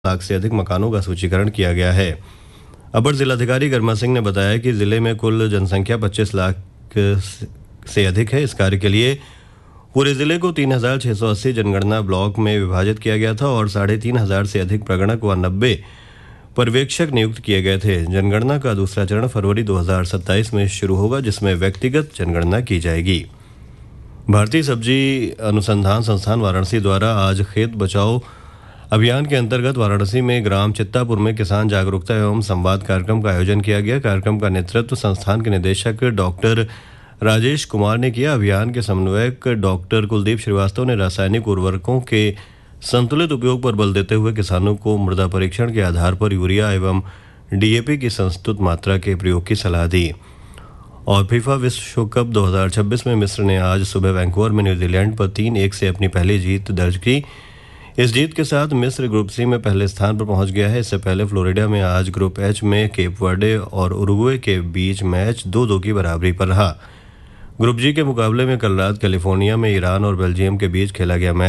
लाख से अधिक मकानों का सूचीकरण किया गया है। अपर जिलाधिकारी गर्मा सिंह ने बताया कि जिले में कुल जनसंख्या 25 लाख से अधिक है। इस कार्य के लिए पूरे जिले को 3,680 जनगणना ब्लॉक में विभाजित किया गया था और 3,500 से अधिक प्रगणक व 90 पर्यवेक्षक नियुक्त किए गए थे। जनगणना का दूसरा चरण फरवरी 2027 में शुरू होगा, जिसमें व्यक्तिगत जनगणना की जाएगी। भारतीय सब्जी अनुसंधान संस्थान वाराणसी द्वारा आज खेत बचाओ अभियान के अंतर्गत वाराणसी में ग्राम चित्तापुर में किसान जागरूकता एवं संवाद कार्यक्रम का आयोजन किया गया। कार्यक्रम का नेतृत्व संस्थान के निदेशक डॉक्टर राजेश कुमार ने किया। अभियान के समन्वयक डॉक्टर कुलदीप श्रीवास्तव ने रासायनिक उर्वरकों के संतुलित उपयोग पर बल देते हुए किसानों को मृदा परीक्षण के आधार पर यूरिया एवं डीएपी की संस्तुत मात्रा के प्रयोग की सलाह दी। और फीफा विश्व कप 2026 में मिस्र ने आज सुबह वैंकूवर में न्यूजीलैंड पर 3-1 से अपनी पहली जीत दर्ज की। इस जीत के साथ मिस्र ग्रुप सी में पहले स्थान पर पहुंच गया है। इससे पहले फ्लोरिडा में आज ग्रुप एच में केप वर्डे और उरुग्वे के बीच मैच 2-2 की बराबरी पर रहा। ग्रुप जी के मुकाबले में कल रात कैलिफोर्निया में ईरान और बेल्जियम के बीच खेला गया मैच